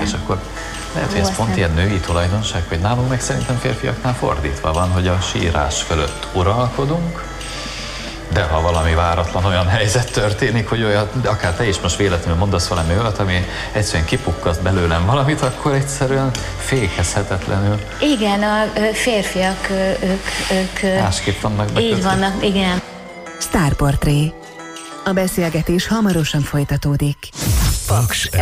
és akkor lehet, hogy ez pont ilyen női tulajdonság, hogy nálunk meg szerintem férfiaknál fordítva van, hogy a sírás fölött uralkodunk, de ha valami váratlan olyan helyzet történik, hogy olyat, akár te is most véletlenül mondasz valami olyat, ami egyszerűen kipukkaszt belőlem valamit, akkor egyszerűen fékezhetetlenül. Igen, a férfiak, ők másképp vannak bekötve. Így vannak, igen. Sztárportré. A beszélgetés hamarosan folytatódik. Paks